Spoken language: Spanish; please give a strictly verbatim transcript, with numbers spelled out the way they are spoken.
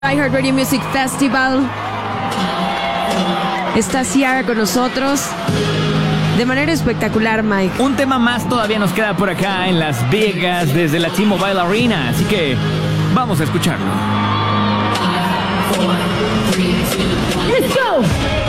iHeartRadio Music Festival. Está Ciara con nosotros de manera espectacular, Mike. Un tema más todavía nos queda por acá en Las Vegas desde la T-Mobile Arena, así que vamos a escucharlo. Let's go.